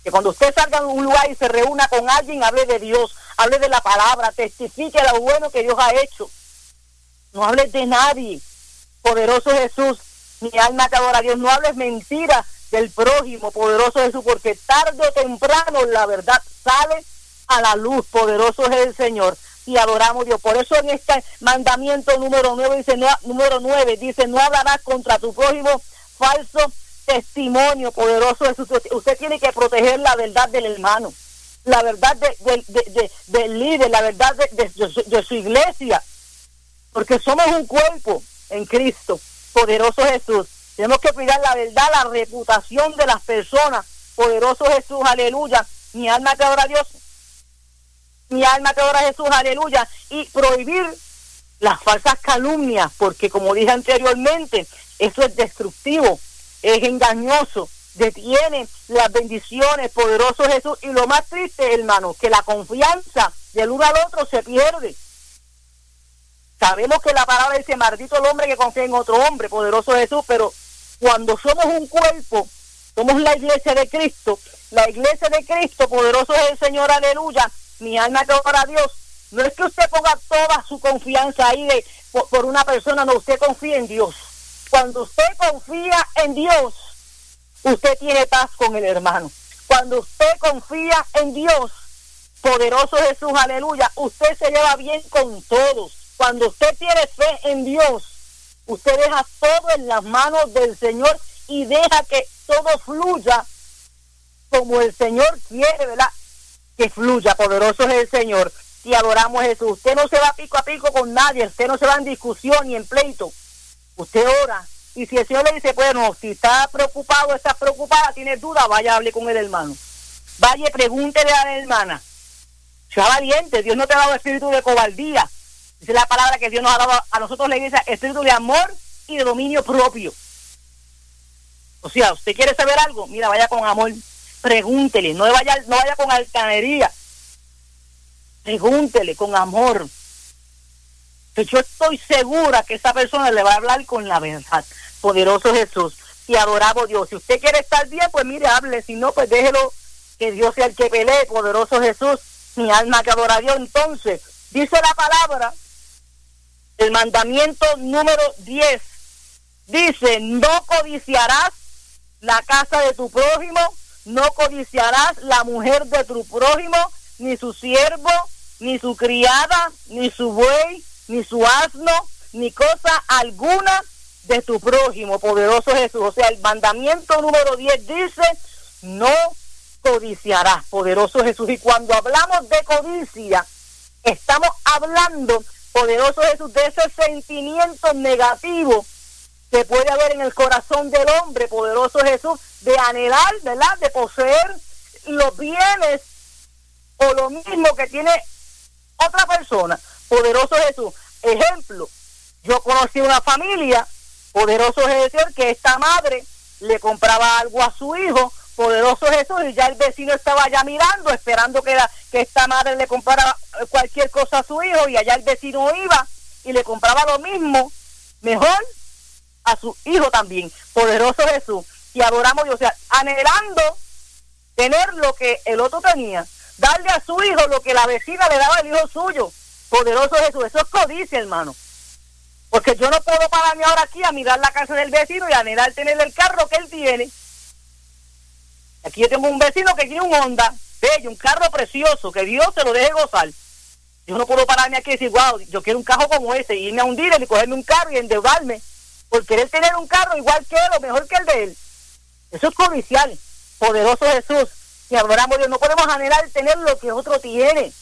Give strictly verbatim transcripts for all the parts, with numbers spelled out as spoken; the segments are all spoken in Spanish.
Que cuando usted salga a un lugar y se reúna con alguien, hable de Dios, hable de la palabra, testifique lo bueno que Dios ha hecho. No hables de nadie. Poderoso Jesús, mi alma te adora a Dios. No hables mentiras del prójimo, poderoso Jesús, porque tarde o temprano la verdad sale a la luz. Poderoso es el Señor. Y adoramos a Dios. Por eso en este mandamiento número nueve dice, no, número nueve dice, no hablarás contra tu prójimo falso testimonio. Poderoso Jesús. Usted tiene que proteger la verdad del hermano, la verdad de, de, de, de, del líder, la verdad de, de, de, de su iglesia, porque somos un cuerpo en Cristo. Poderoso Jesús. Tenemos que cuidar la verdad, la reputación de las personas. Poderoso Jesús, aleluya. Mi alma te adora a Dios. Mi alma te adora a Jesús, aleluya. Y prohibir las falsas calumnias, porque como dije anteriormente, eso es destructivo, es engañoso, detiene las bendiciones. Poderoso Jesús. Y lo más triste, hermano, que la confianza del uno al otro se pierde. Sabemos que la palabra dice, maldito el hombre que confía en otro hombre. Poderoso Jesús. Pero cuando somos un cuerpo, somos la iglesia de Cristo, la iglesia de Cristo, poderoso es el Señor, aleluya. Mi alma te adora a Dios. No es que usted ponga toda su confianza ahí de, por, por una persona, no, usted confía en Dios. Cuando usted confía en Dios, usted tiene paz con el hermano. Cuando usted confía en Dios, poderoso Jesús, aleluya, usted se lleva bien con todos. Cuando usted tiene fe en Dios, usted deja todo en las manos del Señor y deja que todo fluya como el Señor quiere, ¿verdad? Que fluya. Poderoso es el Señor. Y adoramos a Jesús. Usted no se va pico a pico con nadie, usted no se va en discusión ni en pleito. Usted ora. Y si el Señor le dice, bueno, si está preocupado, está preocupada, tiene duda, vaya, hable con el hermano. Vaya, pregúntele a la hermana. Sea valiente, Dios no te ha dado espíritu de cobardía. Dice la palabra que Dios nos ha dado a nosotros, la iglesia, espíritu de amor y de dominio propio. O sea, usted quiere saber algo, mira, vaya con amor, pregúntele, no vaya, no vaya con altanería, pregúntele con amor. Que yo estoy segura que esa persona le va a hablar con la verdad. Poderoso Jesús. Y adoramos a Dios. Si usted quiere estar bien, pues mire, hable. Si no, pues déjelo que Dios sea el que pelee. Poderoso Jesús. Mi alma que adora a Dios. Entonces, dice la palabra, el mandamiento número diez. Dice, no codiciarás la casa de tu prójimo, no codiciarás la mujer de tu prójimo, ni su siervo, ni su criada, ni su buey, ni su asno, ni cosa alguna de tu prójimo. Poderoso Jesús. O sea, el mandamiento número diez dice, no codiciarás. Poderoso Jesús. Y cuando hablamos de codicia, estamos hablando, poderoso Jesús, de ese sentimiento negativo que puede haber en el corazón del hombre, poderoso Jesús, de anhelar, ¿verdad?, de poseer los bienes o lo mismo que tiene otra persona. Poderoso Jesús. Ejemplo, yo conocí una familia, poderoso Jesús, que esta madre le compraba algo a su hijo, poderoso Jesús, y ya el vecino estaba allá mirando, esperando que, la, que esta madre le comprara cualquier cosa a su hijo, y allá el vecino iba y le compraba lo mismo, mejor, a su hijo también. Poderoso Jesús. Y adoramos a Dios, o sea, anhelando tener lo que el otro tenía, darle a su hijo lo que la vecina le daba al hijo suyo. Poderoso Jesús. Eso es codicia, hermano. Porque yo no puedo pararme ahora aquí a mirar la casa del vecino y anhelar tener el carro que él tiene. Aquí yo tengo un vecino que tiene un Honda bello, un carro precioso, que Dios se lo deje gozar. Yo no puedo pararme aquí y decir, wow, yo quiero un carro como ese, y irme a un dealer y cogerme un carro y endeudarme por querer tener un carro igual que él o mejor que el de él. Eso es codicial. Poderoso Jesús. Y adoramos a Dios. No podemos anhelar tener lo que otro tiene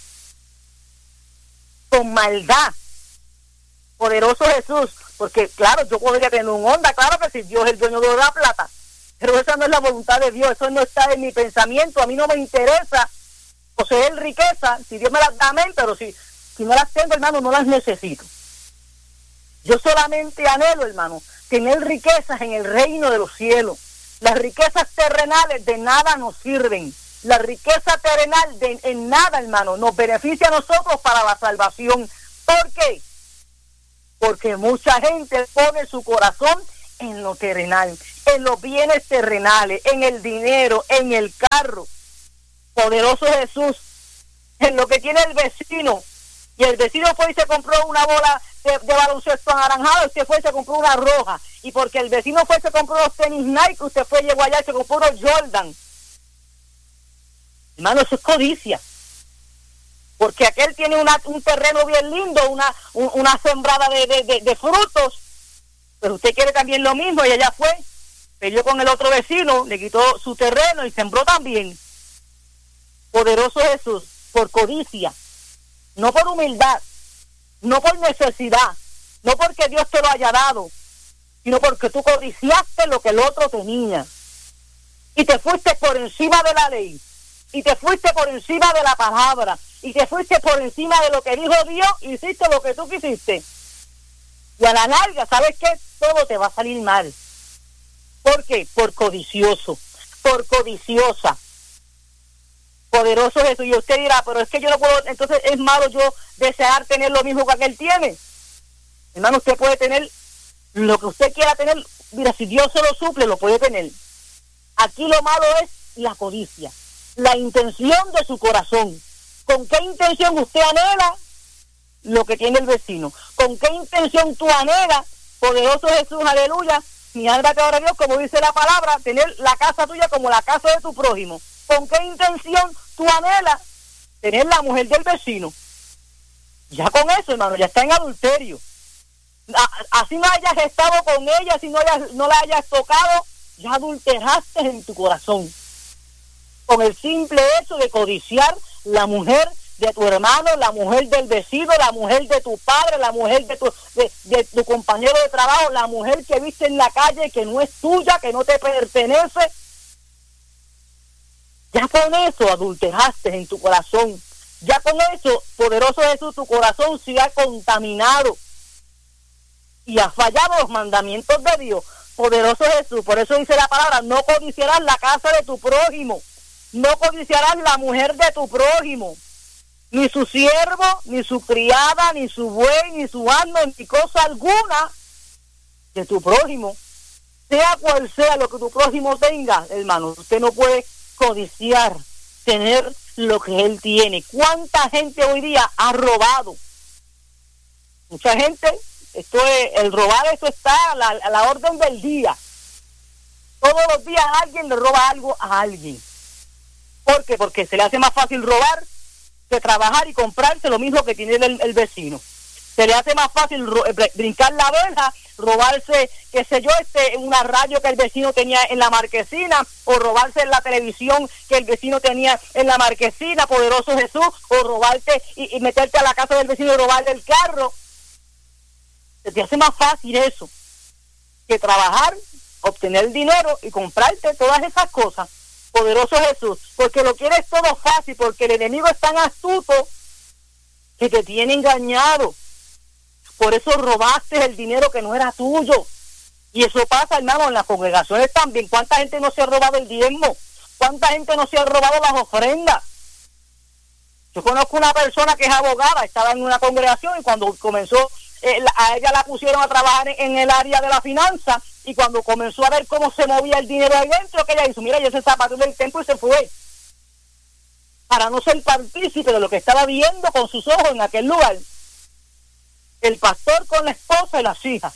con maldad. Poderoso Jesús. Porque claro, yo podría tener un Honda, claro que si Dios es el dueño de la plata, pero esa no es la voluntad de Dios, eso no está en mi pensamiento. A mí no me interesa poseer riqueza, si Dios me las da, amén, pero si, si no las tengo, hermano, no las necesito. Yo solamente anhelo, hermano, tener riquezas en el reino de los cielos. Las riquezas terrenales de nada nos sirven. La riqueza terrenal de, en nada, hermano, nos beneficia a nosotros para la salvación. ¿Por qué? Porque mucha gente pone su corazón en lo terrenal, en los bienes terrenales, en el dinero, en el carro. Poderoso Jesús, en lo que tiene el vecino. Y el vecino fue y se compró una bola de, de baloncesto anaranjado, usted fue y se compró una roja. Y porque el vecino fue y se compró los tenis Nike, usted fue y llegó allá y se compró unos Jordan. Hermano, eso es codicia. Porque aquel tiene una, un terreno bien lindo, una, un, una sembrada de, de, de, de frutos, pero usted quiere también lo mismo, y allá fue, peleó con el otro vecino, le quitó su terreno y sembró también. Poderoso Jesús, por codicia, no por humildad, no por necesidad, no porque Dios te lo haya dado, sino porque tú codiciaste lo que el otro tenía, y te fuiste por encima de la ley, y te fuiste por encima de la palabra, y te fuiste por encima de lo que dijo Dios, y hiciste lo que tú quisiste. Y a la larga, ¿sabes qué? Todo te va a salir mal. ¿Por qué? Por codicioso, por codiciosa. Poderoso Jesús. Y usted dirá, pero es que yo no puedo, entonces es malo yo desear tener lo mismo que aquel tiene. Hermano, usted puede tener lo que usted quiera tener. Mira, si Dios se lo suple, lo puede tener. Aquí lo malo es la codicia, la intención de su corazón. ¿Con qué intención usted anhela lo que tiene el vecino? ¿Con qué intención tú anhelas, poderoso Jesús, aleluya, mi alma te adora Dios, como dice la palabra, tener la casa tuya como la casa de tu prójimo? ¿Con qué intención tú anhelas tener la mujer del vecino? Ya con eso, hermano, ya está en adulterio. Así no hayas estado con ella, si no, hayas, no la hayas tocado, ya adulteraste en tu corazón. Con el simple hecho de codiciar la mujer de tu hermano, la mujer del vecino, la mujer de tu padre, la mujer de tu, de, de tu compañero de trabajo, la mujer que viste en la calle que no es tuya, que no te pertenece. Ya con eso adulteraste en tu corazón. Ya con eso, poderoso Jesús, tu corazón se ha contaminado y ha fallado los mandamientos de Dios. Poderoso Jesús, por eso dice la palabra, no codiciarás la casa de tu prójimo, no codiciarás la mujer de tu prójimo, ni su siervo, ni su criada, ni su buey, ni su asno, ni cosa alguna de tu prójimo. Sea cual sea lo que tu prójimo tenga, hermano, usted no puede codiciar, tener lo que él tiene. ¿Cuánta gente hoy día ha robado? Mucha gente, esto es, el robar, esto está a la, a la orden del día. Todos los días alguien le roba algo a alguien. ¿Por qué? Porque se le hace más fácil robar que trabajar y comprarse lo mismo que tiene el, el vecino. Se le hace más fácil ro- brincar la verja, robarse, qué sé yo, este, una radio que el vecino tenía en la marquesina, o robarse la televisión que el vecino tenía en la marquesina, poderoso Jesús, o robarte y, y meterte a la casa del vecino y robarle el carro. Se te hace más fácil eso que trabajar, obtener dinero y comprarte todas esas cosas. Poderoso Jesús, porque lo quieres todo fácil, porque el enemigo es tan astuto que te tiene engañado. Por eso robaste el dinero que no era tuyo. Y eso pasa, hermano, en las congregaciones también. ¿Cuánta gente no se ha robado el diezmo? ¿Cuánta gente no se ha robado las ofrendas? Yo conozco una persona que es abogada, estaba en una congregación y cuando comenzó, eh, la, a ella la pusieron a trabajar en, en el área de la finanza, y cuando comenzó a ver cómo se movía el dinero ahí dentro, que ella hizo, mira, ella se zapateó del templo y se fue, para no ser partícipe de lo que estaba viendo con sus ojos en aquel lugar. El pastor con la esposa y las hijas,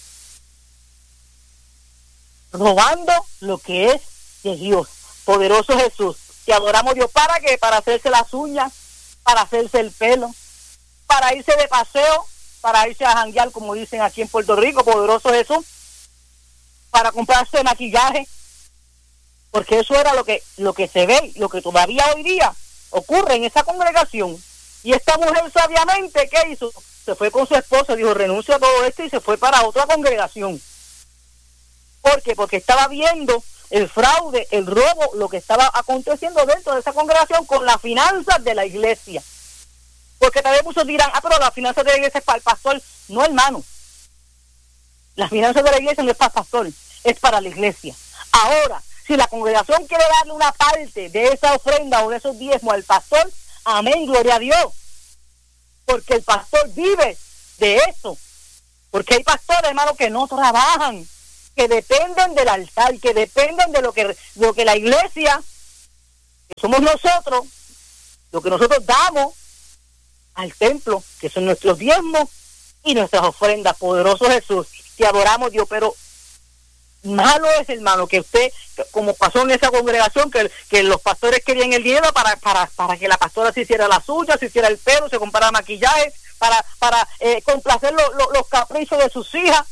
robando lo que es de Dios. Poderoso Jesús, que adoramos a Dios. ¿Para qué? Para hacerse las uñas, para hacerse el pelo, para irse de paseo, para irse a janguear, como dicen aquí en Puerto Rico, poderoso Jesús, para comprarse maquillaje, porque eso era lo que lo que se ve, lo que todavía hoy día ocurre en esa congregación. Y esta mujer sabiamente, ¿qué hizo? Se fue con su esposo, dijo, renuncio a todo esto, y se fue para otra congregación. ¿Por qué? Porque estaba viendo el fraude, el robo, lo que estaba aconteciendo dentro de esa congregación con las finanzas de la iglesia. Porque también muchos dirán, ah, pero las finanzas de la iglesia es para el pastor. No, hermano. Las finanzas de la iglesia no es para el pastor, es para la iglesia. Ahora, si la congregación quiere darle una parte de esa ofrenda o de esos diezmos al pastor, amén, gloria a Dios. Porque el pastor vive de eso. Porque hay pastores, hermano, que no trabajan, que dependen del altar, que dependen de lo que, de lo que la iglesia, que somos nosotros, lo que nosotros damos al templo, que son nuestros diezmos y nuestras ofrendas. Poderoso Jesús, te adoramos, Dios, pero malo es, hermano, que usted, como pasó en esa congregación, que, que los pastores querían el dinero para, para, para que la pastora se hiciera las uñas, se hiciera el pelo, se comprara maquillaje, para, para eh, complacer lo, lo, los caprichos de sus hijas.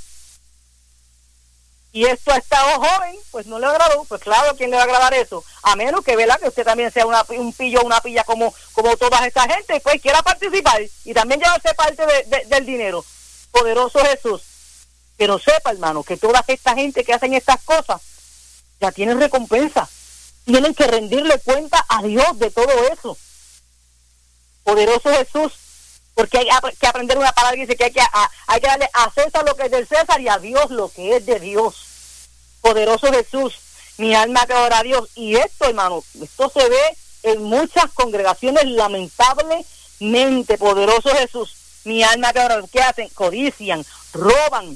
Y esto a esta joven, pues no le agradó. Pues claro, ¿quién le va a agradar eso? A menos que, ¿verdad?, que usted también sea una, un pillo o una pilla como, como toda esta gente, pues quiera participar y también llevarse parte de, de, del dinero. Poderoso Jesús. Pero sepa, hermano, que toda esta gente que hacen estas cosas ya tienen recompensa. Tienen que rendirle cuenta a Dios de todo eso. Poderoso Jesús. Porque hay que aprender una palabra que dice que hay que, a, hay que darle a César lo que es del César y a Dios lo que es de Dios. Poderoso Jesús. Mi alma que adora a Dios. Y esto, hermano, esto se ve en muchas congregaciones, lamentablemente. Poderoso Jesús. Mi alma que adora a Dios. ¿Qué hacen? Codician, roban,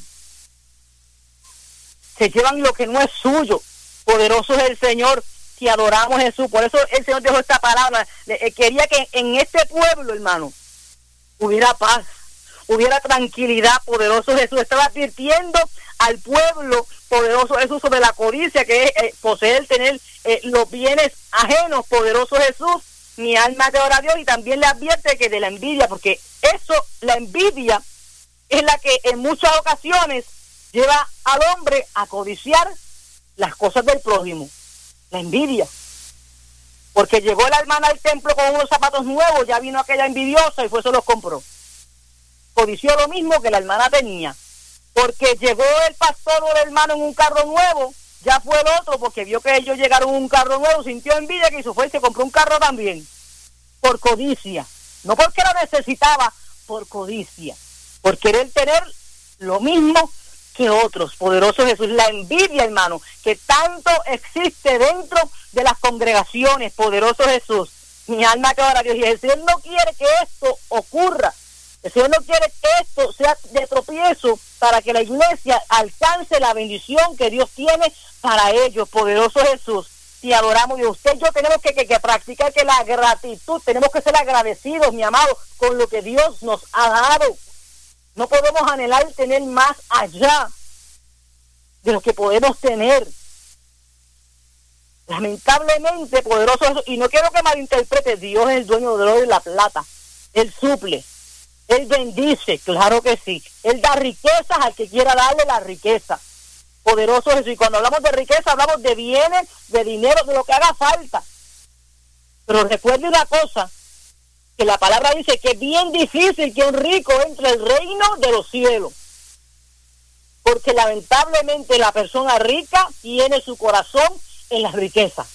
se llevan lo que no es suyo. Poderoso es el Señor, te adoramos, Jesús. Por eso el Señor dejó esta palabra. Eh, quería que en este pueblo, hermano, hubiera paz, hubiera tranquilidad. Poderoso Jesús estaba advirtiendo al pueblo, poderoso Jesús, sobre la codicia que es eh, poseer, tener eh, los bienes ajenos. Poderoso Jesús, mi alma te adora a Dios. Y también le advierte que de la envidia, porque eso, la envidia, es la que en muchas ocasiones lleva al hombre a codiciar las cosas del prójimo. La envidia. Porque llegó la hermana al templo con unos zapatos nuevos, ya vino aquella envidiosa y fue se los compró. Codició lo mismo que la hermana tenía. Porque llegó el pastor o el hermano en un carro nuevo, ya fue el otro, porque vio que ellos llegaron en un carro nuevo, sintió envidia, que hizo fue y se compró un carro también. Por codicia. No porque lo necesitaba, por codicia. Por querer tener lo mismo que otros. Poderoso Jesús. La envidia, hermano, que tanto existe dentro de las congregaciones. Poderoso Jesús. Mi alma que adora a Dios. Y el Señor no quiere que esto ocurra. El Señor no quiere que esto sea de tropiezo para que la iglesia alcance la bendición que Dios tiene para ellos. Poderoso Jesús. Si adoramos, y usted y yo tenemos que, que, que practicar que la gratitud, tenemos que ser agradecidos, mi amado, con lo que Dios nos ha dado. No podemos anhelar tener más allá de lo que podemos tener. Lamentablemente, poderoso Jesús, y no quiero que malinterprete, Dios es el dueño del oro y la plata. Él suple, Él bendice, claro que sí. Él da riquezas al que quiera darle la riqueza. Poderoso Jesús. Y cuando hablamos de riqueza, hablamos de bienes, de dinero, de lo que haga falta. Pero recuerde una cosa, que la palabra dice que es bien difícil que un rico entre al reino de los cielos. Porque lamentablemente la persona rica tiene su corazón en las riquezas.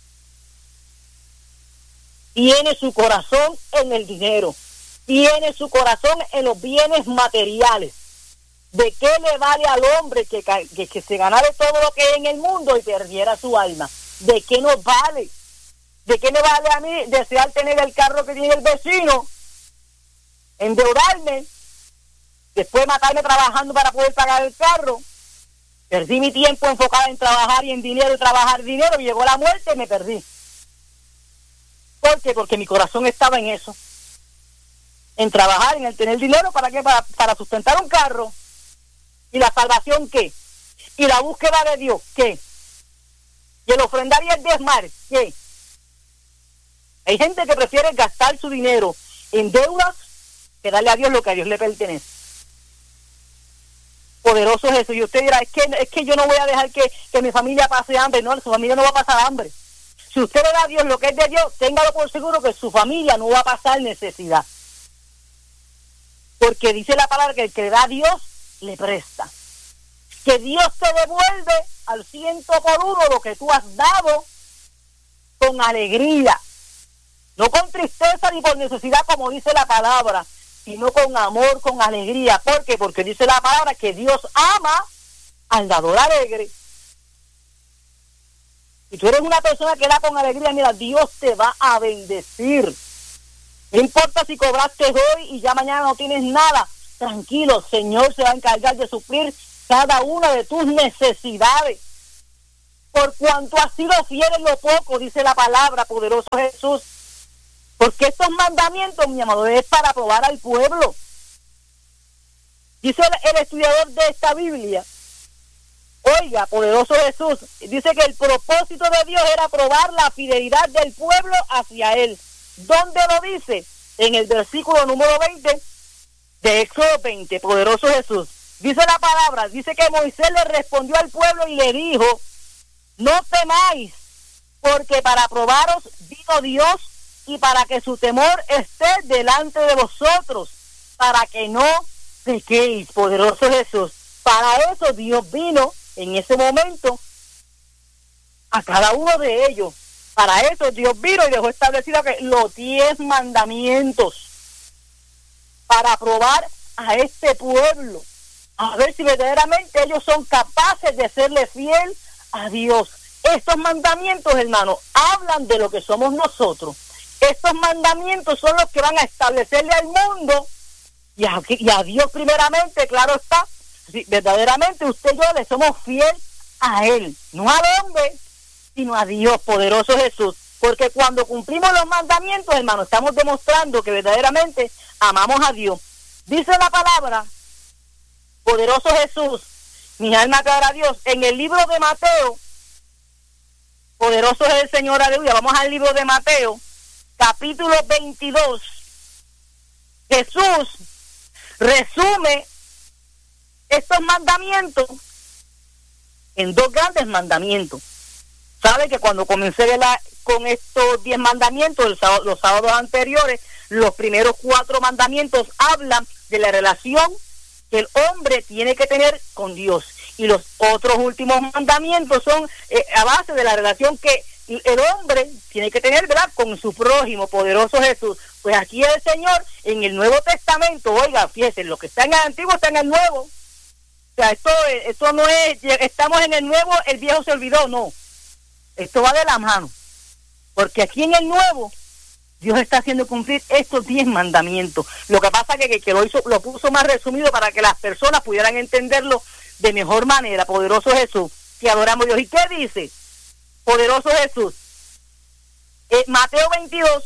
Tiene su corazón en el dinero. Tiene su corazón en los bienes materiales. ¿De qué le vale al hombre que, que, que se ganara todo lo que hay en el mundo y perdiera su alma? ¿De qué nos vale? ¿De qué me vale a mí desear tener el carro que tiene el vecino, endeudarme, después matarme trabajando para poder pagar el carro? Perdí mi tiempo enfocado en trabajar y en dinero y trabajar dinero, y llegó la muerte y me perdí. ¿Por qué? Porque mi corazón estaba en eso, en trabajar, en el tener dinero, ¿para qué? Para, para sustentar un carro. ¿Y la salvación qué? ¿Y la búsqueda de Dios qué? ¿Y el ofrendar y el diezmar qué? Hay gente que prefiere gastar su dinero en deudas que darle a Dios lo que a Dios le pertenece. Poderoso es eso. Y usted dirá, es que, es que yo no voy a dejar que, que mi familia pase hambre. No, su familia no va a pasar hambre. Si usted le da a Dios lo que es de Dios, téngalo por seguro que su familia no va a pasar necesidad. Porque dice la palabra que el que le da a Dios, le presta. Que Dios te devuelve al ciento por uno lo que tú has dado con alegría. No con tristeza ni por necesidad, como dice la palabra, sino con amor, con alegría. ¿Por qué? Porque dice la palabra que Dios ama al dador alegre. Si tú eres una persona que da con alegría, mira, Dios te va a bendecir. No importa si cobraste hoy y ya mañana no tienes nada. Tranquilo, Señor se va a encargar de suplir cada una de tus necesidades. Por cuanto has sido fiel en lo poco, dice la palabra, poderoso Jesús, Porque estos mandamientos, mi amado, es para probar al pueblo. Dice el, el estudiador de esta Biblia, oiga, poderoso Jesús, dice que el propósito de Dios era probar la fidelidad del pueblo hacia Él. ¿Dónde lo dice? En el versículo número veinte de Éxodo veinte, poderoso Jesús. Dice la palabra, dice que Moisés le respondió al pueblo y le dijo, no temáis, porque para probaros vino Dios y para que su temor esté delante de vosotros, para que no pequéis, poderoso Jesús. Para eso Dios vino en ese momento a cada uno de ellos. Para eso Dios vino y dejó establecido que los diez mandamientos para probar a este pueblo, a ver si verdaderamente ellos son capaces de serle fiel a Dios. Estos mandamientos, hermanos, hablan de lo que somos nosotros. Estos mandamientos son los que van a establecerle al mundo y a, y a Dios primeramente, claro está, si verdaderamente usted y yo le somos fiel a Él, no al hombre, sino a Dios, poderoso Jesús. Porque cuando cumplimos los mandamientos, hermanos, estamos demostrando que verdaderamente amamos a Dios. Dice la palabra, poderoso Jesús, mi alma te dará a Dios, en el libro de Mateo, poderoso es el Señor, aleluya. Vamos al libro de Mateo, capítulo veintidós. Jesús resume estos mandamientos en dos grandes mandamientos. Sabe que cuando comencé la, con estos diez mandamientos, el sábado, los sábados anteriores, los primeros cuatro mandamientos hablan de la relación que el hombre tiene que tener con Dios. Y los otros últimos mandamientos son eh, a base de la relación que el hombre tiene que tener, ¿verdad?, con su prójimo, poderoso Jesús. Pues aquí el Señor, en el Nuevo Testamento, oiga, fíjense, lo que está en el Antiguo está en el Nuevo. O sea, esto, esto no es, estamos en el Nuevo, el Viejo se olvidó, no. Esto va de la mano. Porque aquí en el Nuevo, Dios está haciendo cumplir estos diez mandamientos. Lo que pasa es que, que, que lo hizo, lo puso más resumido para que las personas pudieran entenderlo de mejor manera, poderoso Jesús, que adoramos a Dios. ¿Y qué dice? Poderoso Jesús. Eh, Mateo veintidós,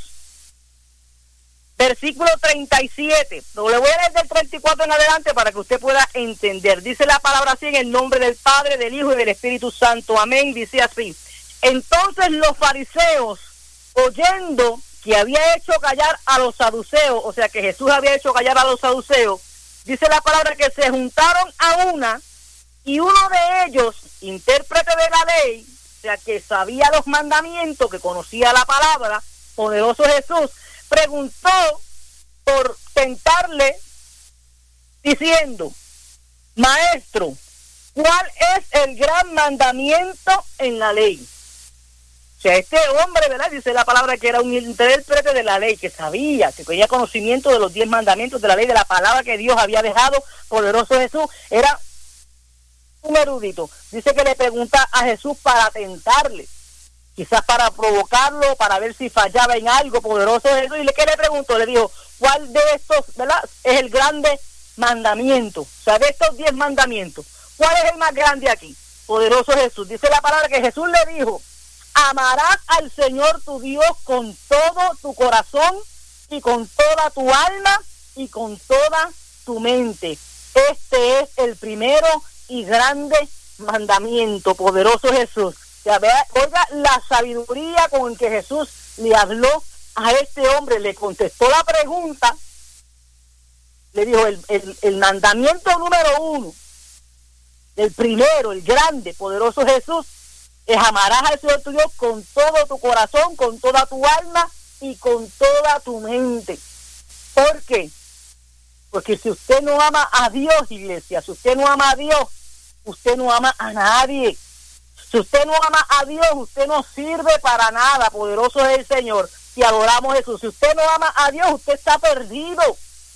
versículo treinta y siete. Lo voy a leer del treinta y cuatro en adelante para que usted pueda entender. Dice la palabra así, en el nombre del Padre, del Hijo y del Espíritu Santo. Amén. Dice así. Entonces los fariseos, oyendo que había hecho callar a los saduceos, o sea que Jesús había hecho callar a los saduceos, dice la palabra que se juntaron a una, y uno de ellos, intérprete de la ley, o sea que sabía los mandamientos, que conocía la palabra, poderoso Jesús, preguntó por tentarle, diciendo, maestro, ¿cuál es el gran mandamiento en la ley? O sea, este hombre, ¿verdad?, dice la palabra que era un intérprete de la ley, que sabía, que tenía conocimiento de los diez mandamientos de la ley, de la palabra que Dios había dejado, poderoso Jesús, era un erudito. Dice que le pregunta a Jesús para tentarle, quizás para provocarlo, para ver si fallaba en algo, poderoso Jesús. ¿Y qué le preguntó? Le dijo, ¿cuál de estos, verdad, es el grande mandamiento? O sea, de estos diez mandamientos, ¿cuál es el más grande aquí? Poderoso Jesús. Dice la palabra que Jesús le dijo, amarás al Señor tu Dios con todo tu corazón y con toda tu alma y con toda tu mente. Este es el primero y grande mandamiento, poderoso Jesús. Ya vea, oiga la sabiduría con el que Jesús le habló a este hombre, le contestó la pregunta, le dijo el, el, el mandamiento número uno, el primero, el grande, poderoso Jesús, es amarás al Señor tu Dios con todo tu corazón, con toda tu alma y con toda tu mente. ¿Por qué? Porque si usted no ama a Dios, iglesia, si usted no ama a Dios, usted no ama a nadie. Si usted no ama a Dios, usted no sirve para nada, poderoso es el Señor, si adoramos a Jesús. Si usted no ama a Dios, usted está perdido.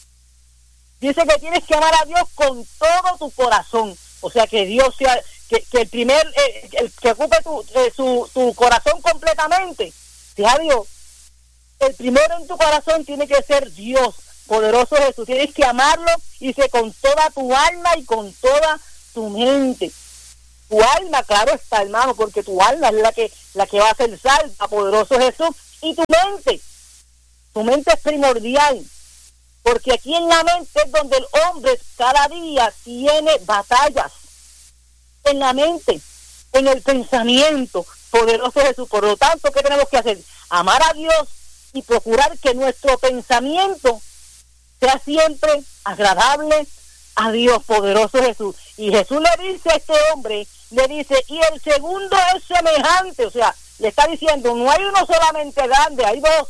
Dice que tienes que amar a Dios con todo tu corazón. O sea, que Dios sea, que, que el primer, eh, el que ocupe tu, eh, su, tu corazón completamente, sea Dios. El primero en tu corazón tiene que ser Dios, poderoso Jesús. Tienes que amarlo, y dice, con toda tu alma y con toda tu mente. Tu alma, claro está, hermano, porque tu alma es la que, la que va a ser salva, poderoso Jesús. Y tu mente, Tu mente es primordial, porque aquí en la mente es donde el hombre cada día tiene batallas. En la mente, en el pensamiento, poderoso Jesús. Por lo tanto, ¿qué tenemos que hacer? Amar a Dios y procurar que nuestro pensamiento sea siempre agradable a Dios, poderoso Jesús. Y Jesús le dice a este hombre, le dice, y el segundo es semejante, o sea, le está diciendo, no hay uno solamente grande, hay dos.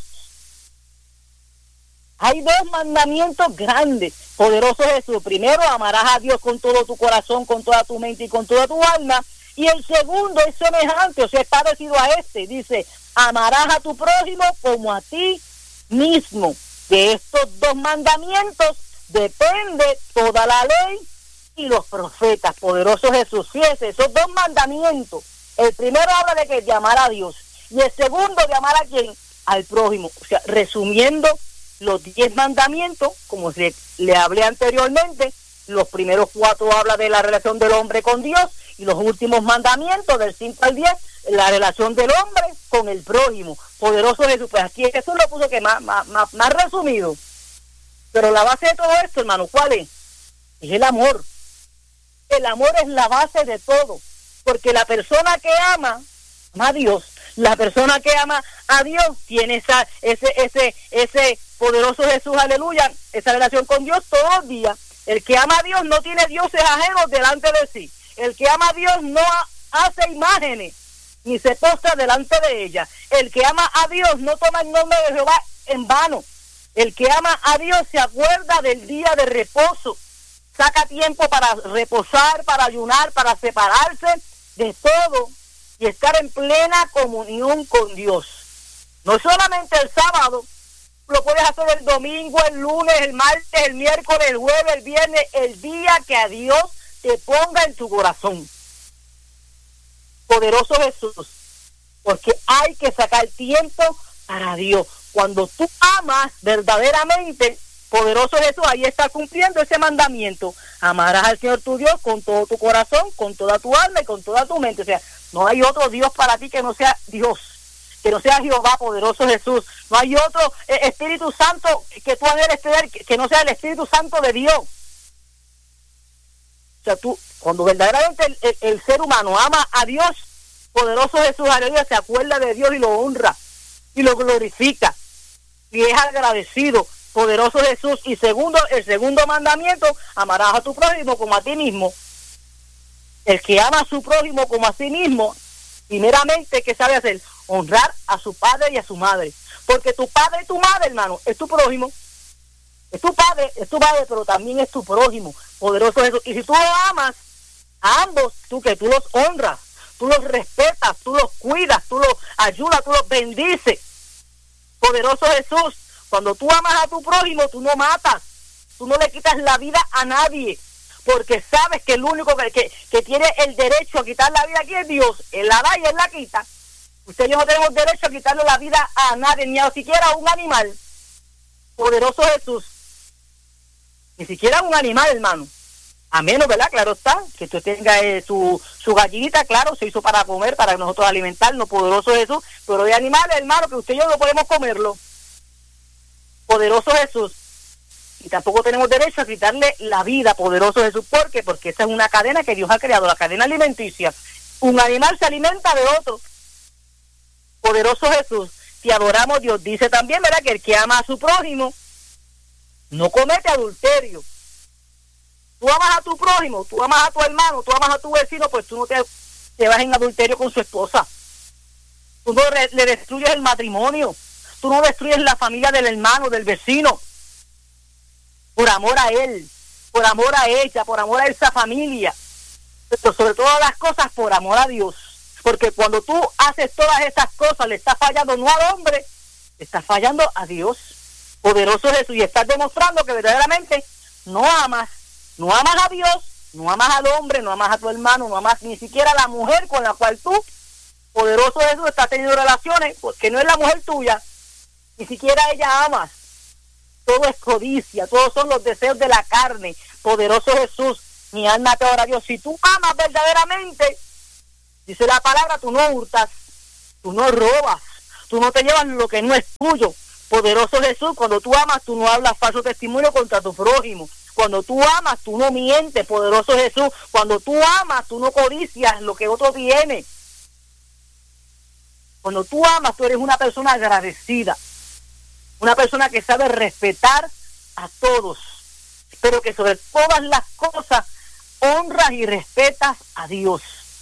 Hay dos mandamientos grandes, poderoso Jesús. Primero, amarás a Dios con todo tu corazón, con toda tu mente y con toda tu alma. Y el segundo es semejante, o sea, es parecido a este. Dice, amarás a tu prójimo como a ti mismo. De estos dos mandamientos depende toda la ley y los profetas, poderoso Jesús. Fíjese, esos dos mandamientos. El primero habla de que de amar a Dios. Y el segundo de amar a quién? Al prójimo. O sea, resumiendo los diez mandamientos, como se, le hablé anteriormente, los primeros cuatro habla de la relación del hombre con Dios, y los últimos mandamientos, del cinco al diez, la relación del hombre con el prójimo. Poderoso Jesús. Pues aquí Jesús lo puso que más, más, más, más resumido. Pero la base de todo esto, hermano, ¿cuál es? Es el amor. El amor es la base de todo. Porque la persona que ama, ama a Dios. La persona que ama a Dios tiene esa, ese, ese, ese poderoso Jesús, aleluya, esa relación con Dios todos los días. El que ama a Dios no tiene dioses ajenos delante de sí. El que ama a Dios no hace imágenes, ni se postra delante de ella. El que ama a Dios no toma el nombre de Jehová en vano. El que ama a Dios se acuerda del día de reposo. Saca tiempo para reposar, para ayunar, para separarse de todo y estar en plena comunión con Dios. No solamente el sábado, lo puedes hacer el domingo, el lunes, el martes, el miércoles, el jueves, el viernes, el día que a Dios te ponga en tu corazón. Poderoso Jesús, porque hay que sacar tiempo para Dios. Cuando tú amas verdaderamente, poderoso Jesús, ahí está cumpliendo ese mandamiento. Amarás al Señor tu Dios con todo tu corazón, con toda tu alma y con toda tu mente. O sea, no hay otro Dios para ti que no sea Dios, que no sea Jehová, poderoso Jesús. No hay otro eh, Espíritu Santo que tú debes tener que, que no sea el Espíritu Santo de Dios. O sea, tú, cuando verdaderamente el, el, el ser humano ama a Dios, poderoso Jesús, aleluya, se acuerda de Dios y lo honra y lo glorifica y es agradecido, poderoso Jesús. Y segundo, el segundo mandamiento, amarás a tu prójimo como a ti mismo. El que ama a su prójimo como a sí mismo, primeramente, ¿qué sabe hacer? Honrar a su padre y a su madre. Porque tu padre y tu madre, hermano, es tu prójimo. Es tu padre, es tu madre, pero también es tu prójimo, poderoso Jesús. Y si tú los amas, a ambos, tú que tú los honras, tú los respetas, tú los cuidas, tú los ayudas, tú los bendices. Poderoso Jesús, cuando tú amas a tu prójimo, tú no matas, tú no le quitas la vida a nadie, porque sabes que el único que, que, que tiene el derecho a quitar la vida aquí es Dios. Él la da y Él la quita. Usted y yo no tenemos derecho a quitarle la vida a nadie, ni a siquiera a un animal. Poderoso Jesús. Ni siquiera a un animal, hermano. A menos, ¿verdad? Claro está, que tú tengas eh, su, su gallinita, claro, se hizo para comer, para nosotros alimentarnos, poderoso Jesús. Pero hay animales, hermano, que usted y yo no podemos comerlo. Poderoso Jesús. Y tampoco tenemos derecho a quitarle la vida, poderoso Jesús. ¿Por qué? Porque esa es una cadena que Dios ha creado, la cadena alimenticia. Un animal se alimenta de otro. Poderoso Jesús, te adoramos, Dios dice también, ¿verdad?, que el que ama a su prójimo no comete adulterio. Tú amas a tu prójimo, tú amas a tu hermano, tú amas a tu vecino, pues tú no te, te vas en adulterio con su esposa. Tú no re, le destruyes el matrimonio, tú no destruyes la familia del hermano, del vecino, por amor a él, por amor a ella, por amor a esa familia, pero sobre todas las cosas por amor a Dios. Porque cuando tú haces todas esas cosas, le estás fallando no al hombre, le estás fallando a Dios, poderoso Jesús, y estás demostrando que verdaderamente no amas, no amas a Dios, no amas al hombre, no amas a tu hermano, no amas ni siquiera a la mujer con la cual tú, poderoso Jesús, estás teniendo relaciones, porque no es la mujer tuya, ni siquiera ella amas. Todo es codicia, todos son los deseos de la carne, poderoso Jesús. Mi alma te adora, Dios. Si tú amas verdaderamente, dice la palabra, tú no hurtas, tú no robas, tú no te llevas lo que no es tuyo, Poderoso Jesús, cuando tú amas, tú no hablas falso testimonio contra tu prójimo. Cuando tú amas, tú no mientes, poderoso Jesús. Cuando tú amas, tú no codicias lo que otro tiene. Cuando tú amas, tú eres una persona agradecida. Una persona que sabe respetar a todos. Pero que sobre todas las cosas honras y respetas a Dios.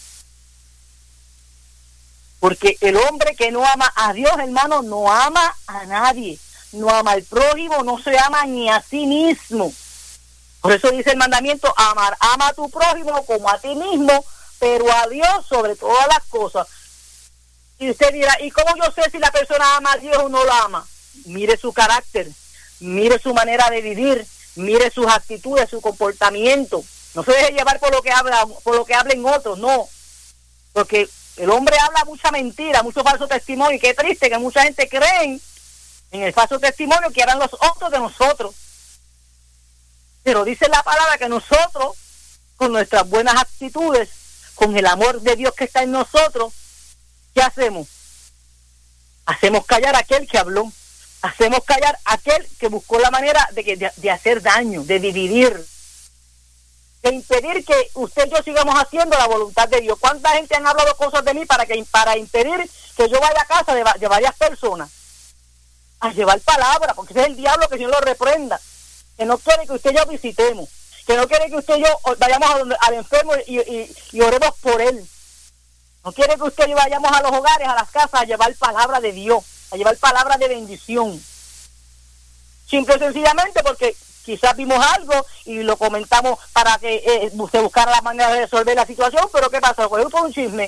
Porque el hombre que no ama a Dios, hermano, no ama a nadie. No ama al prójimo, no se ama ni a sí mismo. Por eso dice el mandamiento, amar, ama a tu prójimo como a ti mismo, pero a Dios sobre todas las cosas. Y usted dirá, ¿y cómo yo sé si la persona ama a Dios o no la ama? Mire su carácter, mire su manera de vivir, mire sus actitudes, su comportamiento. No se deje llevar por lo que habla, por lo que hablen otros, no. Porque el hombre habla mucha mentira, mucho falso testimonio, y qué triste que mucha gente cree en el falso testimonio que hablan los otros de nosotros. Pero dice la palabra que nosotros, con nuestras buenas actitudes, con el amor de Dios que está en nosotros, ¿qué hacemos? Hacemos callar a aquel que habló, hacemos callar a aquel que buscó la manera de, que, de, de hacer daño, de dividir, de impedir que usted y yo sigamos haciendo la voluntad de Dios. ¿Cuánta gente han hablado cosas de mí para que para impedir que yo vaya a casa de, de varias personas a llevar palabra? Porque ese es el diablo, que Dios lo reprenda, que no quiere que usted y yo visitemos, que no quiere que usted y yo vayamos a donde, al enfermo y, y, y oremos por él. No quiere que usted y yo vayamos a los hogares, a las casas, a llevar palabra de Dios, a llevar palabra de bendición. Simple y sencillamente porque quizás vimos algo y lo comentamos para que eh, se buscara la manera de resolver la situación, pero ¿qué pasa? Fue un chisme.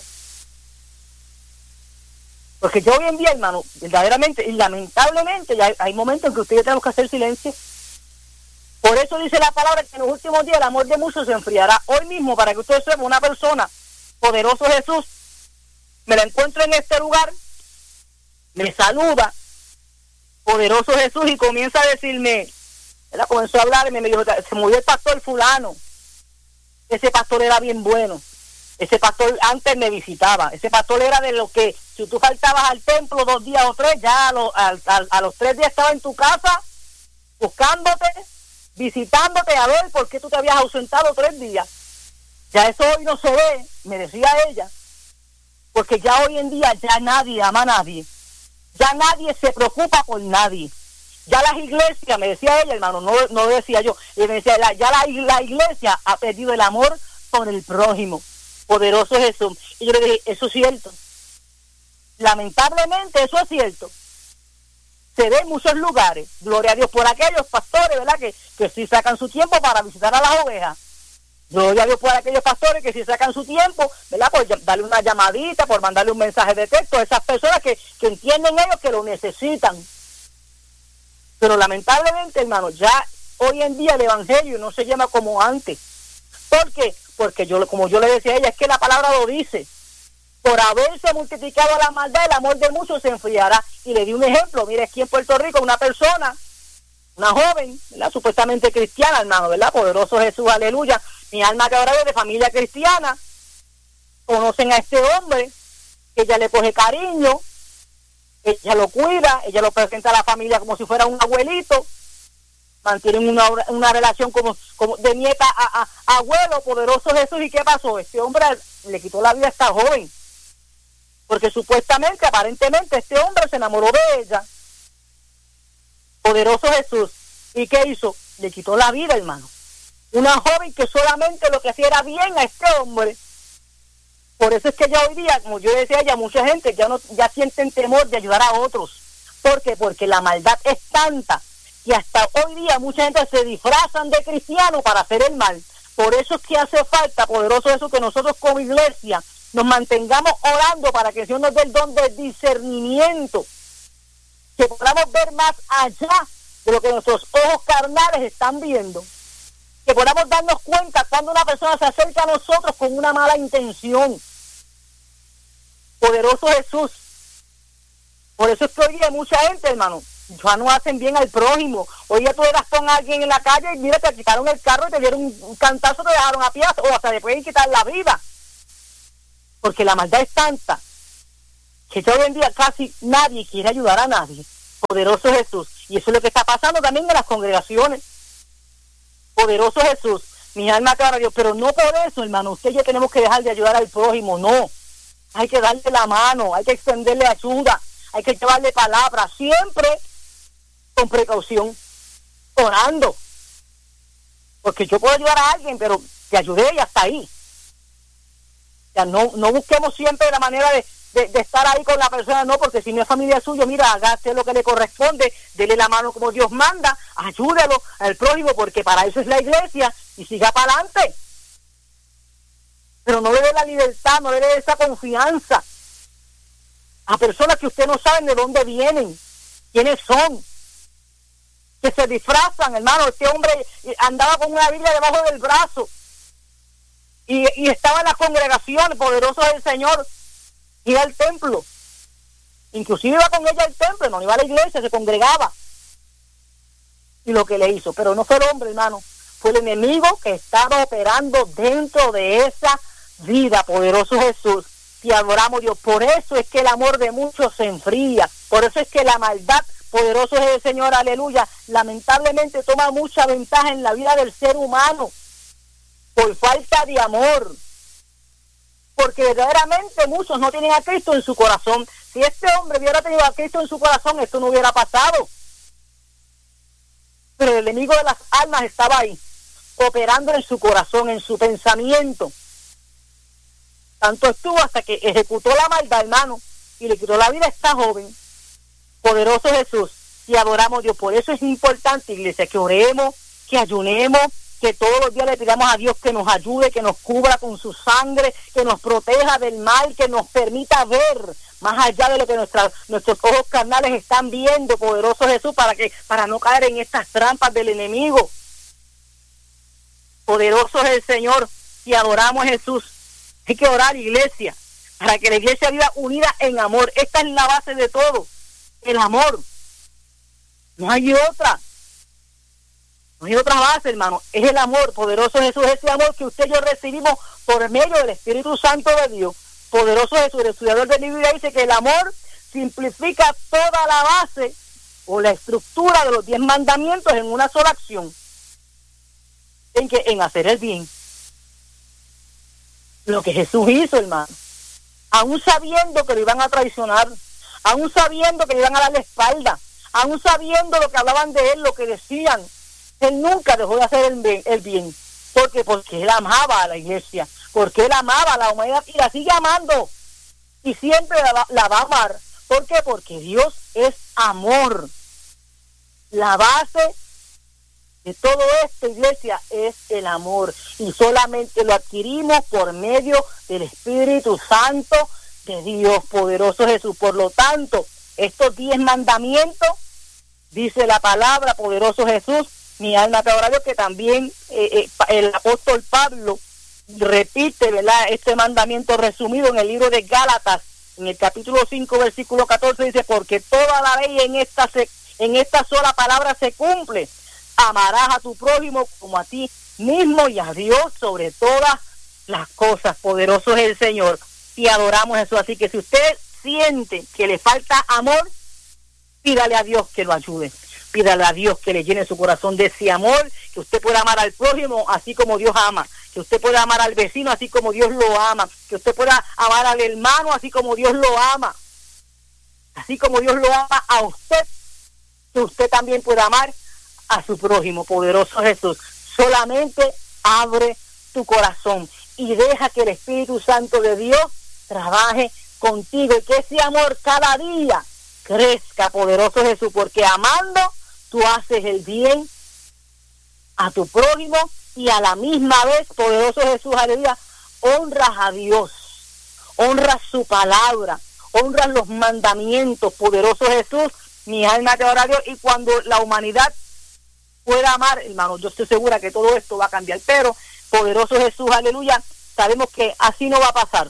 Porque yo hoy en día, hermano, verdaderamente y lamentablemente, ya hay, hay momentos en que ustedes tenemos que hacer silencio. Por eso dice la palabra que en los últimos días el amor de muchos se enfriará. Hoy mismo, para que ustedes sepan, una persona, poderoso Jesús, me la encuentro en este lugar, me saluda, poderoso Jesús, y comienza a decirme, ¿verdad? Comenzó a hablarme, me dijo, se murió el pastor fulano, ese pastor era bien bueno, ese pastor antes me visitaba, ese pastor era de lo que, si tú faltabas al templo dos días o tres, ya a, lo, a, a, a los tres días estaba en tu casa, buscándote, visitándote, a ver por qué tú te habías ausentado tres días. Ya eso hoy no se ve, me decía ella, porque ya hoy en día ya nadie ama a nadie, ya nadie se preocupa por nadie. Ya las iglesias, me decía ella, hermano, no, no lo decía yo, y me decía, la, ya la, la iglesia ha perdido el amor por el prójimo. Poderoso Jesús. Y yo le dije, eso es cierto. Lamentablemente eso es cierto. Se ve en muchos lugares, gloria a Dios por aquellos pastores, ¿verdad? Que, que sí sacan su tiempo para visitar a las ovejas. Gloria a Dios por aquellos pastores que sí sacan su tiempo, ¿verdad? Por darle una llamadita, por mandarle un mensaje de texto a esas personas que, que entienden ellos que lo necesitan. Pero lamentablemente, hermano, ya hoy en día el evangelio no se llama como antes. ¿Por qué? Porque yo, como yo le decía a ella, es que la palabra lo dice. Por haberse multiplicado la maldad, el amor de muchos se enfriará. Y le di un ejemplo. Mire, aquí en Puerto Rico, una persona, una joven, ¿verdad? Supuestamente cristiana, hermano, ¿verdad? Poderoso Jesús, aleluya. Mi alma que ahora es de familia cristiana. Conocen a este hombre, ella le coge cariño, ella lo cuida, ella lo presenta a la familia como si fuera un abuelito, mantienen una, una relación como, como de nieta a, a, a abuelo, poderoso Jesús. ¿Y qué pasó? Este hombre le quitó la vida a esta joven, porque supuestamente, aparentemente, este hombre se enamoró de ella, poderoso Jesús. ¿Y qué hizo? Le quitó la vida, hermano. Una joven que solamente lo que hacía era bien a este hombre. Por eso es que ya hoy día, como yo decía, ya mucha gente ya no ya sienten temor de ayudar a otros. ¿Por qué? Porque la maldad es tanta y hasta hoy día mucha gente se disfrazan de cristiano para hacer el mal. Por eso es que hace falta, poderoso eso, que nosotros como iglesia nos mantengamos orando para que Dios nos dé el don de discernimiento, que podamos ver más allá de lo que nuestros ojos carnales están viendo, que podamos darnos cuenta cuando una persona se acerca a nosotros con una mala intención. Poderoso Jesús. Por eso es que hoy día mucha gente, hermano, ya no hacen bien al prójimo. Hoy día tú eras con alguien en la calle y mira, te quitaron el carro y te dieron un, un cantazo, te dejaron a pie o hasta te pueden quitar la vida. Porque la maldad es tanta que hoy en día casi nadie quiere ayudar a nadie. Poderoso Jesús. Y eso es lo que está pasando también en las congregaciones. Poderoso Jesús. Mi alma clama a Dios. Pero no por eso, hermano. Usted y yo tenemos que dejar de ayudar al prójimo. No. Hay que darle la mano. Hay que extenderle ayuda. Hay que llevarle palabras. Siempre con precaución. Orando. Porque yo puedo ayudar a alguien, pero te ayudé y hasta ahí. O sea, no, no busquemos siempre la manera de, de, de estar ahí con la persona, no, porque si no es familia suya, mira, hágase lo que le corresponde, dele la mano como Dios manda, ayúdelo al prójimo, porque para eso es la iglesia, y siga para adelante. Pero no le dé la libertad, no le dé esa confianza a personas que usted no sabe de dónde vienen, quiénes son, que se disfrazan, hermano. Este hombre andaba con una Biblia debajo del brazo y, y estaba en las congregaciones, poderoso del Señor, iba al templo, inclusive iba con ella al templo, no iba a la iglesia, se congregaba, y lo que le hizo, pero no fue el hombre, hermano, fue el enemigo que estaba operando dentro de esa vida. Poderoso Jesús, te adoramos, Dios. Por eso es que el amor de muchos se enfría, por eso es que la maldad, poderoso es el Señor, aleluya, lamentablemente toma mucha ventaja en la vida del ser humano, por falta de amor, porque verdaderamente muchos no tienen a Cristo en su corazón. Si este hombre hubiera tenido a Cristo en su corazón, esto no hubiera pasado, pero el enemigo de las almas estaba ahí, operando en su corazón, en su pensamiento. Tanto estuvo hasta que ejecutó la maldad, hermano, y le quitó la vida a esta joven. Poderoso Jesús, y adoramos a Dios. Por eso es importante, iglesia, que oremos, que ayunemos, que todos los días le pidamos a Dios que nos ayude, que nos cubra con su sangre, que nos proteja del mal, que nos permita ver más allá de lo que nuestra, nuestros ojos carnales están viendo. Poderoso Jesús, para que para no caer en estas trampas del enemigo. Poderoso es el Señor, y adoramos a Jesús. Hay que orar, iglesia, para que la iglesia viva unida en amor. Esta es la base de todo, el amor. No hay otra. No hay otra base, hermano. Es el amor. Poderoso Jesús, ese amor que usted y yo recibimos por medio del Espíritu Santo de Dios. Poderoso Jesús, el estudiador de la Biblia dice que el amor simplifica toda la base o la estructura de los diez mandamientos en una sola acción. En que en hacer el bien. Lo que Jesús hizo, hermano. Aún sabiendo que lo iban a traicionar, aún sabiendo que le iban a dar la espalda, aún sabiendo lo que hablaban de él, lo que decían, él nunca dejó de hacer el bien, el bien. ¿Por qué? Porque él amaba a la iglesia, porque él amaba a la humanidad y la sigue amando, y siempre la, la va a amar. ¿Por qué? Porque Dios es amor. La base de todo esto, iglesia, es el amor, y solamente lo adquirimos por medio del Espíritu Santo de Dios. Poderoso Jesús. Por lo tanto, estos diez mandamientos, dice la palabra, poderoso Jesús, mi alma te adora a Dios, que también eh, eh, el apóstol Pablo repite, ¿verdad?, este mandamiento resumido en el libro de Gálatas, en el capítulo cinco, versículo catorce, dice: porque toda la ley en esta, se, en esta sola palabra se cumple: amarás a tu prójimo como a ti mismo, y a Dios sobre todas las cosas. Poderoso es el Señor, y adoramos a Jesús. Así que si usted siente que le falta amor, pídale a Dios que lo ayude. Pídale a Dios que le llene su corazón de ese amor, que usted pueda amar al prójimo así como Dios ama, que usted pueda amar al vecino así como Dios lo ama, que usted pueda amar al hermano así como Dios lo ama, así como Dios lo ama a usted, que usted también pueda amar a su prójimo. Poderoso Jesús, solamente abre tu corazón y deja que el Espíritu Santo de Dios trabaje contigo, y que ese amor cada día crezca. Poderoso Jesús, porque amando tú haces el bien a tu prójimo, y a la misma vez, poderoso Jesús, aleluya, honras a Dios, honras su palabra, honras los mandamientos. Poderoso Jesús, mi alma te adora a Dios. Y cuando la humanidad pueda amar, hermano, yo estoy segura que todo esto va a cambiar. Pero, poderoso Jesús, aleluya, sabemos que así no va a pasar.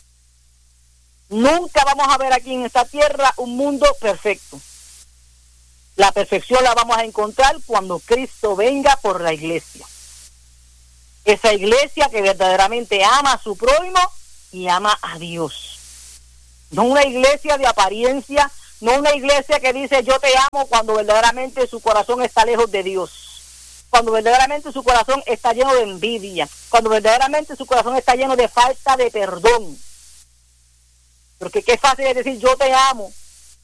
Nunca vamos a ver aquí en esta tierra un mundo perfecto. La perfección la vamos a encontrar cuando Cristo venga por la iglesia. Esa iglesia que verdaderamente ama a su prójimo y ama a Dios. No una iglesia de apariencia, no una iglesia que dice yo te amo cuando verdaderamente su corazón está lejos de Dios, cuando verdaderamente su corazón está lleno de envidia, cuando verdaderamente su corazón está lleno de falta de perdón. Porque qué fácil es decir yo te amo,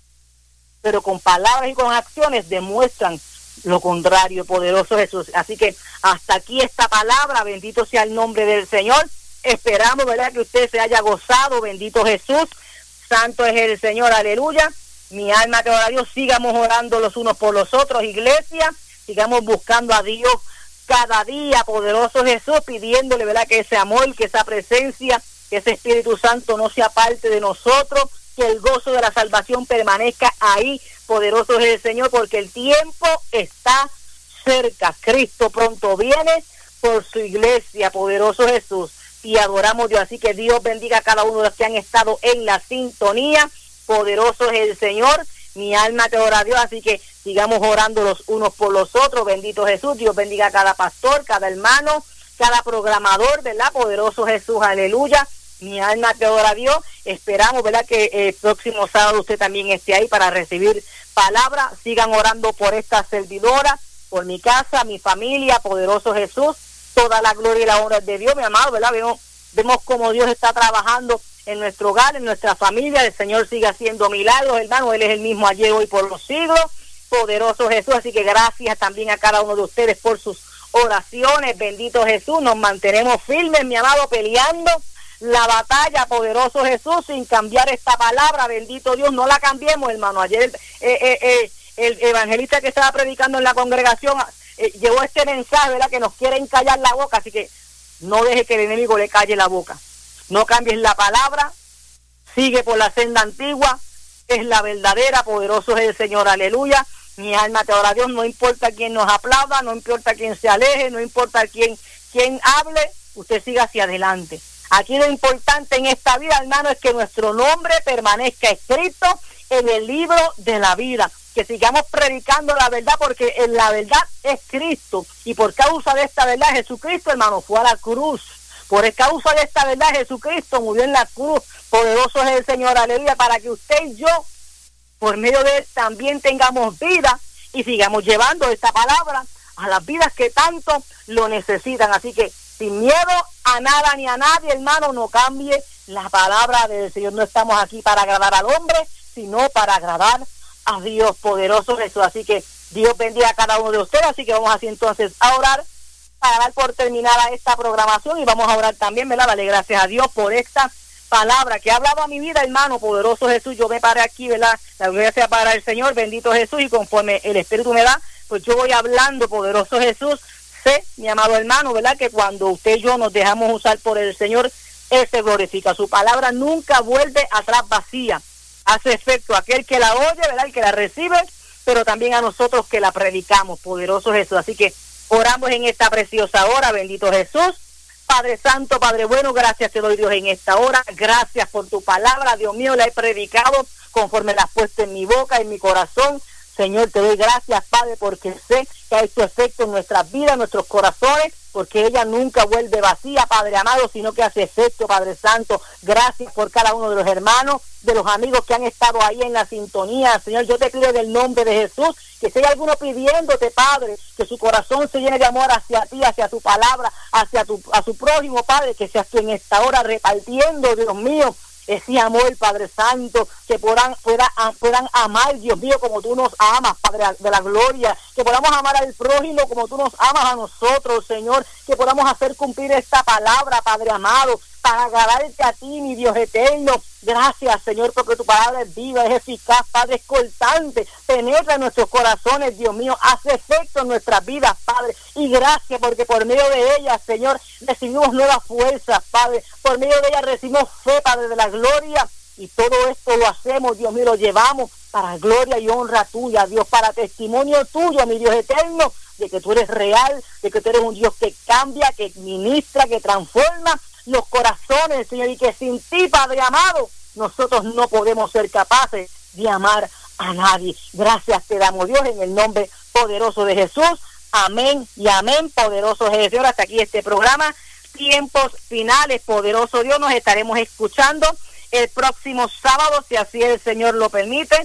pero con palabras y con acciones demuestran lo contrario, poderoso Jesús. Así que hasta aquí esta palabra, bendito sea el nombre del Señor. Esperamos, ¿verdad?, que usted se haya gozado, bendito Jesús. Santo es el Señor, aleluya. Mi alma te ora a Dios. Sigamos orando los unos por los otros, iglesia. Sigamos buscando a Dios cada día, poderoso Jesús, pidiéndole, ¿verdad?, que ese amor, que esa presencia, que ese Espíritu Santo no sea parte de nosotros, que el gozo de la salvación permanezca ahí, poderoso es el Señor, porque el tiempo está cerca. Cristo pronto viene por su iglesia, poderoso Jesús, y adoramos a Dios. Así que Dios bendiga a cada uno de los que han estado en la sintonía. Poderoso es el Señor. Mi alma te ora a Dios, así que sigamos orando los unos por los otros. Bendito Jesús. Dios bendiga a cada pastor, cada hermano, cada programador, ¿verdad? Poderoso Jesús, aleluya. Mi alma te ora a Dios. Esperamos, ¿verdad?, que el próximo sábado usted también esté ahí para recibir palabra. Sigan orando por esta servidora, por mi casa, mi familia, poderoso Jesús. Toda la gloria y la honra es de Dios, mi amado, ¿verdad? Vemos, vemos cómo Dios está trabajando en nuestro hogar, en nuestra familia. El Señor sigue haciendo milagros, hermano. Él es el mismo ayer, hoy, por los siglos. Poderoso Jesús. Así que gracias también a cada uno de ustedes por sus oraciones. Bendito Jesús. Nos mantenemos firmes, mi amado, peleando la batalla, poderoso Jesús, sin cambiar esta palabra. Bendito Dios, no la cambiemos, hermano. Ayer el, eh, eh, eh, el evangelista que estaba predicando en la congregación eh, llevó este mensaje, ¿verdad?, que nos quieren callar la boca. Así que no deje que el enemigo le calle la boca. No cambies la palabra, sigue por la senda antigua, es la verdadera, poderoso es el Señor, aleluya. Mi alma te ora a Dios, no importa quién nos aplauda, no importa quién se aleje, no importa quién, quién hable, usted siga hacia adelante. Aquí lo importante en esta vida, hermano, es que nuestro nombre permanezca escrito en el libro de la vida, que sigamos predicando la verdad, porque en la verdad es Cristo, y por causa de esta verdad Jesucristo, hermano, fue a la cruz. Por causa de esta verdad Jesucristo murió en la cruz. Poderoso es el Señor, aleluya, para que usted y yo, por medio de él, también tengamos vida y sigamos llevando esta palabra a las vidas que tanto lo necesitan. Así que sin miedo a nada ni a nadie, hermano, no cambie la palabra del Señor. No estamos aquí para agradar al hombre, sino para agradar a Dios, poderoso Jesús. Así que Dios bendiga a cada uno de ustedes. Así que vamos así entonces a orar para dar por terminada esta programación, y vamos a orar también, ¿verdad? Dale gracias a Dios por esta palabra que ha hablado a mi vida, hermano, poderoso Jesús. Yo me paré aquí, ¿verdad? La gloria sea para el Señor, bendito Jesús, y conforme el Espíritu me da, pues yo voy hablando, poderoso Jesús. Sé, mi amado hermano, ¿verdad?, que cuando usted y yo nos dejamos usar por el Señor, Él se glorifica. Su palabra nunca vuelve atrás vacía. Hace efecto a aquel que la oye, ¿verdad?, el que la recibe, pero también a nosotros que la predicamos, poderoso Jesús. Así que oramos en esta preciosa hora, bendito Jesús. Padre Santo, Padre bueno, gracias te doy, Dios, en esta hora. Gracias por tu palabra, Dios mío, la he predicado conforme la has puesto en mi boca, en mi corazón. Señor, te doy gracias, Padre, porque sé que ha hecho efecto en nuestras vidas, en nuestros corazones, porque ella nunca vuelve vacía, Padre amado, sino que hace efecto, Padre Santo. Gracias por cada uno de los hermanos, de los amigos que han estado ahí en la sintonía. Señor, yo te pido en el nombre de Jesús, que si hay alguno pidiéndote, Padre, que su corazón se llene de amor hacia ti, hacia tu palabra, hacia tu, a su prójimo, Padre, que seas tú en esta hora repartiendo, Dios mío, ese amor, Padre Santo, que puedan, puedan, puedan amar, Dios mío, como tú nos amas, Padre de la gloria, que podamos amar al prójimo como tú nos amas a nosotros, Señor, que podamos hacer cumplir esta palabra, Padre amado, para agradarte a ti, mi Dios eterno. Gracias, Señor, porque tu palabra es viva, es eficaz, Padre, es cortante, penetra en nuestros corazones, Dios mío, hace efecto en nuestras vidas, Padre, y gracias porque por medio de ella, Señor, recibimos nuevas fuerzas, Padre, por medio de ella recibimos fe, Padre de la gloria, y todo esto lo hacemos, Dios mío, lo llevamos para gloria y honra tuya, Dios, para testimonio tuyo, mi Dios eterno, de que tú eres real, de que tú eres un Dios que cambia, que ministra, que transforma los corazones, Señor, y que sin ti, Padre amado, nosotros no podemos ser capaces de amar a nadie. Gracias te damos, Dios, en el nombre poderoso de Jesús. Amén y amén, poderoso Jesús. Hasta aquí este programa, tiempos finales, poderoso Dios. Nos estaremos escuchando el próximo sábado, si así el Señor lo permite.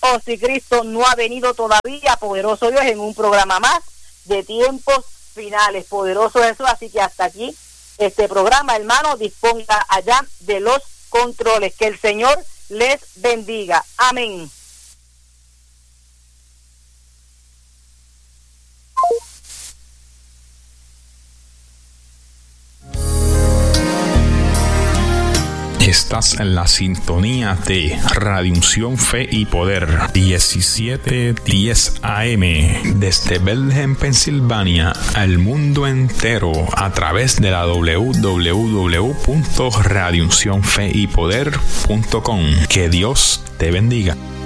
o si Cristo no ha venido todavía, poderoso Dios, en un programa más de tiempos finales, poderoso Jesús. Así que hasta aquí este programa, hermano, disponga allá de los controles. Que el Señor les bendiga. Amén. Estás en la sintonía de Radio Unción, Fe y Poder, diecisiete diez A M, desde Bethlehem, Pensilvania, al mundo entero, a través de la doble u doble u doble u punto radio unción fe y poder punto com. Que Dios te bendiga.